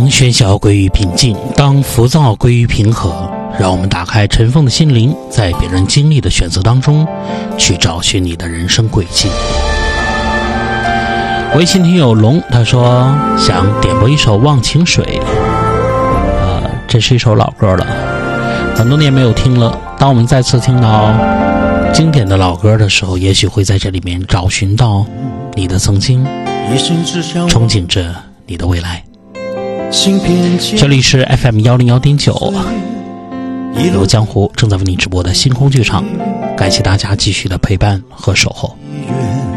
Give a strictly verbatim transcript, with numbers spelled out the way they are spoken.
喧嚣归于平静，当浮躁归于平和，让我们打开尘封的心灵，在别人经历的选择当中去找寻你的人生轨迹。微信听友龙他说想点播一首《忘情水》，呃，这是一首老歌了，很多年没有听了。当我们再次听到经典的老歌的时候，也许会在这里面找寻到你的曾经，憧憬着你的未来。这里是 F M 一零一点九，一路江湖正在为你直播的星空剧场，感谢大家继续的陪伴和守候。